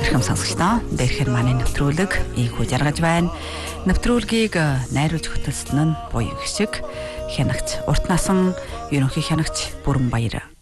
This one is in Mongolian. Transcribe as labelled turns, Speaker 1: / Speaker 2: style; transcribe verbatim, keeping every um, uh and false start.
Speaker 1: Зархам сонсогчдоо бэрхэр манай нэвтрүүлэг ийхүү жаргаж байна. Нэвтрүүлгийг найруулж хөтөлсөн нь буян гişиг хянагч урт насан ерөнхий хянагч Бүрэн Баяр